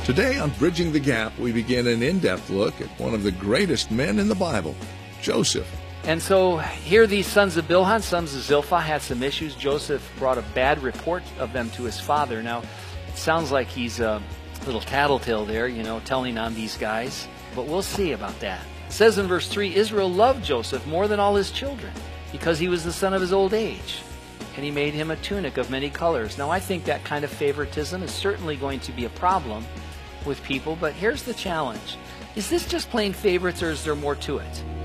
Today on Bridging the Gap, we begin an in-depth look at one of the greatest men in the Bible, Joseph. And so here these sons of Bilhah, sons of Zilpah, had some issues. Joseph brought a bad report of them to his father. Now, it sounds like he's a little tattletale there, telling on these guys. But we'll see about that. It says in verse 3, Israel loved Joseph more than all his children because he was the son of his old age. And he made him a tunic of many colors. Now, I think that kind of favoritism is certainly going to be a problem with people. But here's the challenge. Is this just plain favorites or is there more to it?